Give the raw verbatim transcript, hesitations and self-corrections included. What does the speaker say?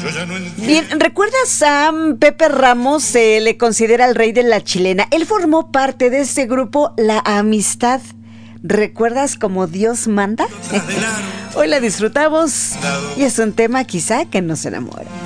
Bien, ¿recuerdas a Pepe Ramos? Se le considera el rey de la chilena. Él formó parte de este grupo La Amistad. ¿Recuerdas como Dios manda? Hoy la disfrutamos y es un tema quizá que nos enamora.